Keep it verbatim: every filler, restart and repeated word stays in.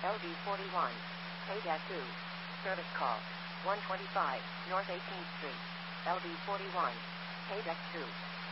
L B forty-one. K two. Service call. one twenty-five, North eighteenth Street. L B forty-one. K two.